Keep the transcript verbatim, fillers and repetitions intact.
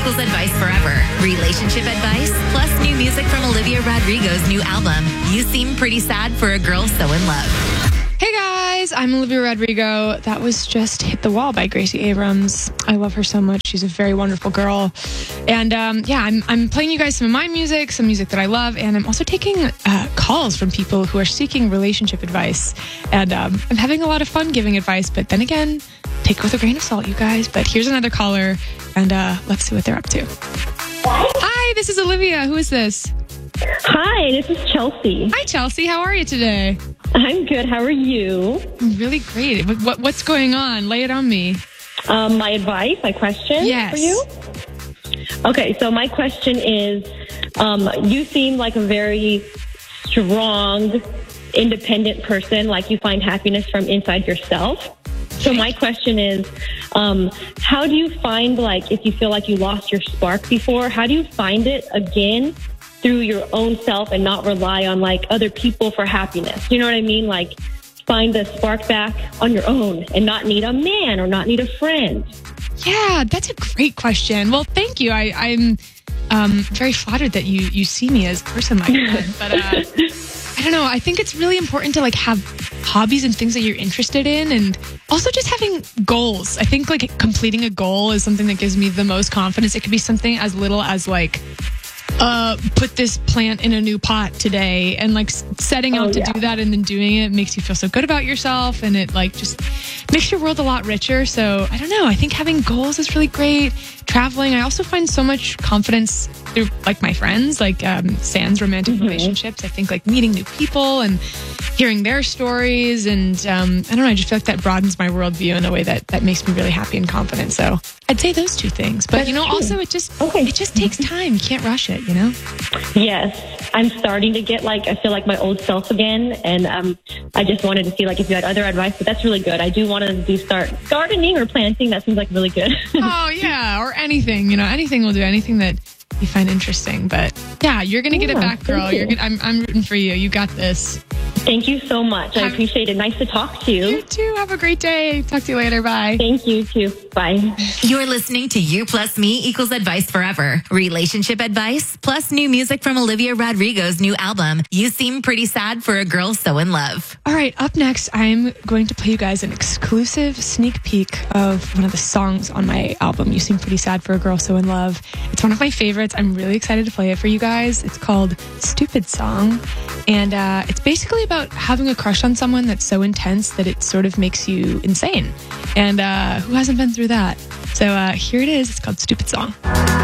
equals advice forever. Relationship advice plus new music from Olivia Rodrigo's new album, You Seem Pretty Sad for a Girl So in Love. Hey guys, I'm Olivia Rodrigo. That was just Hit the Wall by Gracie Abrams. I love her so much. She's a very wonderful girl. And um, yeah, I'm, I'm playing you guys some of my music, some music that I love. And I'm also taking uh, calls from people who are seeking relationship advice. And um, I'm having a lot of fun giving advice. But then again, take it with a grain of salt, you guys. But here's another caller. And uh, let's see what they're up to. Hi, this is Olivia. Who is this? Hi, this is Chelsea. Hi, Chelsea. How are you today? I'm good. How are you? I'm really great. What, what's going on? Lay it on me. Um, my advice, my question yes. for you? Okay, so my question is, um, you seem like a very strong, independent person, like you find happiness from inside yourself. So my question is, um, how do you find, like, if you feel like you lost your spark before, how do you find it again through your own self and not rely on, like, other people for happiness? You know what I mean? Like, find the spark back on your own and not need a man or not need a friend. Yeah, that's a great question. Well, thank you. I, I'm um, very flattered that you, you see me as a person like that. But uh, I don't know. I think it's really important to, like, have hobbies and things that you're interested in, and also just having goals. I think, like, completing a goal is something that gives me the most confidence. It could be something as little as, like, uh, put this plant in a new pot today, and like setting out oh, to yeah. do that and then doing it makes you feel so good about yourself, and it like just makes your world a lot richer. So I don't know. I think having goals is really great. Traveling. I also find so much confidence through like my friends, like um, Sans romantic mm-hmm. relationships. I think like meeting new people and hearing their stories, and um, I don't know. I just feel like that broadens my worldview in a way that that makes me really happy and confident. So I'd say those two things. But That's you know, true. also it just okay. it just takes time. You can't rush it. You know. Yes, I'm starting to get like I feel like my old self again, and um, I just wanted to see like if you had other advice. But that's really good. I do want to do start gardening or planting. That seems like really good. Oh yeah, or anything. You know, anything will do. Anything that you find interesting. But yeah, you're gonna get yeah, it back, girl. you. You're gonna, I'm I'm rooting for you. You got this. Thank you so much. I Have, appreciate it. Nice to talk to you. You too. Have a great day. Talk to you later. Bye. Thank you too. Bye. You're listening to You Plus Me Equals Advice Forever. Relationship advice plus new music from Olivia Rodrigo's new album, You Seem Pretty Sad for a Girl So in Love. All right. Up next, I'm going to play you guys an exclusive sneak peek of one of the songs on my album, You Seem Pretty Sad for a Girl So in Love. It's one of my favorites. I'm really excited to play it for you guys. It's called Stupid Song. And uh, it's basically about having a crush on someone that's so intense that it sort of makes you insane. And uh, who hasn't been through that? So uh, here it is. It's called Stupid Song.